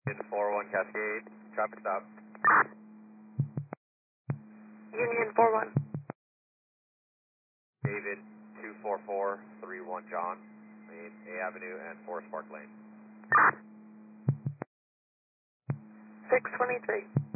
In 41 Cascade, traffic stop. Union 41. David 24431 John, Main A Avenue and Forest Park Lane. 623.